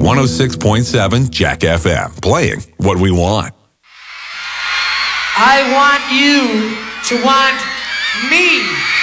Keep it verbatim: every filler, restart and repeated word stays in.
one oh six point seven Jack F M, playing what we want. I want you to want me.